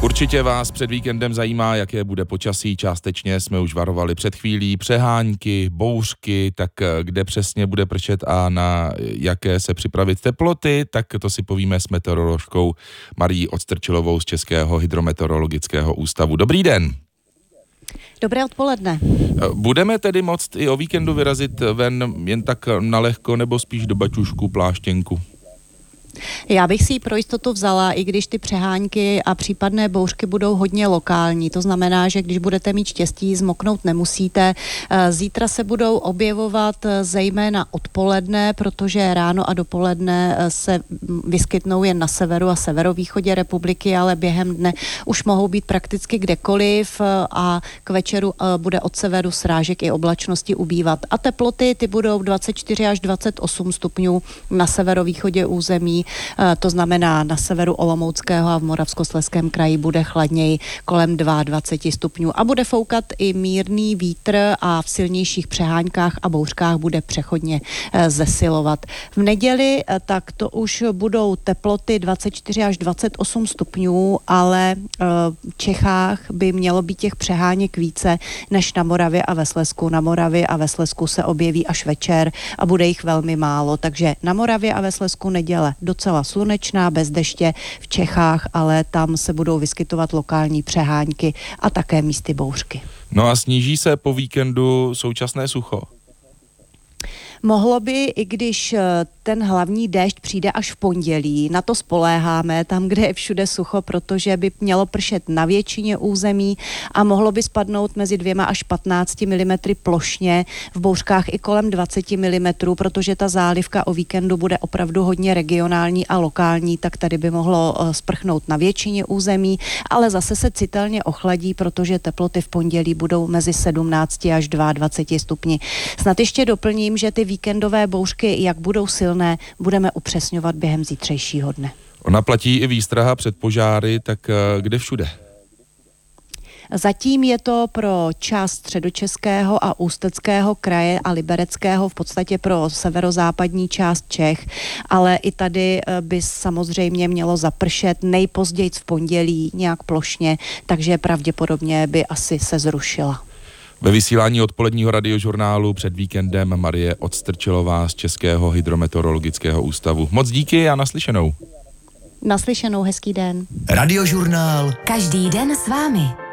Určitě vás před víkendem zajímá, jaké bude počasí. Částečně jsme už varovali před chvílí. Přehánky, bouřky, tak kde přesně bude pršet a na jaké se připravit teploty, tak to si povíme s meteoroložkou Marií Odstrčilovou z Českého hydrometeorologického ústavu. Dobrý den. Dobré odpoledne. Budeme tedy moct i o víkendu vyrazit ven jen tak nalehko nebo spíš do baťušku, pláštěnku? Já bych si ji pro jistotu vzala, i když ty přehánky a případné bouřky budou hodně lokální. To znamená, že když budete mít štěstí, zmoknout nemusíte. Zítra se budou objevovat zejména odpoledne, protože ráno a dopoledne se vyskytnou jen na severu a severovýchodě republiky, ale během dne už mohou být prakticky kdekoliv a k večeru bude od severu srážek i oblačnosti ubývat. A teploty ty budou 24 až 28 stupňů na severovýchodě území. To znamená na severu Olomouckého a v Moravskoslezském kraji bude chladněji kolem 22 stupňů a bude foukat i mírný vítr a v silnějších přeháňkách a bouřkách bude přechodně zesilovat. V neděli tak to už budou teploty 24 až 28 stupňů, ale v Čechách by mělo být těch přeháněk více než na Moravě a ve Slezsku. Na Moravě a ve Slezsku se objeví až večer a bude jich velmi málo, takže na Moravě a ve Slezsku neděle docela slunečná, bez deště, v Čechách, ale tam se budou vyskytovat lokální přehánky a také místy bouřky. No a sníží se po víkendu současné sucho? Mohlo by, i když ten hlavní déšť přijde až v pondělí, na to spoléháme, tam, kde je všude sucho, protože by mělo pršet na většině území a mohlo by spadnout mezi 2 až 15 mm plošně, v bouřkách i kolem 20 mm, protože ta zálivka o víkendu bude opravdu hodně regionální a lokální, tak tady by mohlo sprchnout na většině území, ale zase se citelně ochladí, protože teploty v pondělí budou mezi 17 až 22 stupni. Snad ještě doplním, že ty víkendové bouřky, jak budou silné, budeme upřesňovat během zítřejšího dne. Ona platí i výstraha před požáry, tak kde všude? Zatím je to pro část Středočeského a Ústeckého kraje a Libereckého, v podstatě pro severozápadní část Čech, ale i tady by samozřejmě mělo zapršet nejpozději v pondělí nějak plošně, takže pravděpodobně by asi se zrušila. Ve vysílání odpoledního radiožurnálu před víkendem Marie Odstrčilová z Českého hydrometeorologického ústavu. Moc díky a naslyšenou. Naslyšenou, hezký den. Radiožurnál. Každý den s vámi.